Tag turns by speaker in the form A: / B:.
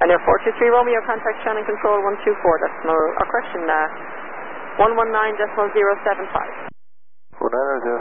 A: Ryanair 423 Romeo, contact Shannon Control 124, decimal, or correction, 119.075.
B: 190.075.